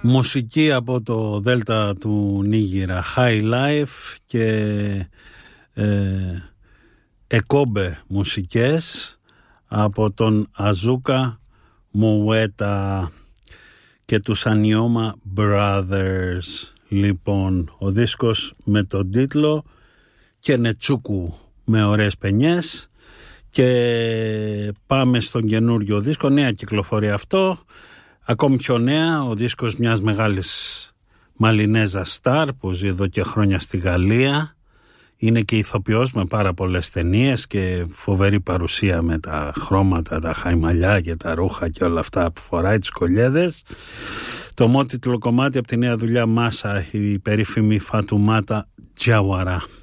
Μουσική από το Δέλτα του Νίγηρα, High Life και εκόμπε μουσικές από τον Αζούκα Μουέτα και τους Ανιώμα Brothers. Λοιπόν, ο δίσκος με τον τίτλο «Και Νετσούκου με ωραίες πενιές». Και πάμε στον καινούριο δίσκο, νέα κυκλοφορία αυτό, ακόμη πιο νέα, ο δίσκος μιας μεγάλης Μαλινέζα στάρ που ζει εδώ και χρόνια στη Γαλλία. Είναι και ηθοποιός με πάρα πολλές ταινίες και φοβερή παρουσία με τα χρώματα, τα χαϊμαλιά και τα ρούχα και όλα αυτά που φοράει, τις κολιέδες. Το μότιτλο κομμάτι από τη νέα δουλειά Μάσα, η περίφημη Φατουμάτα Τζαουαρά.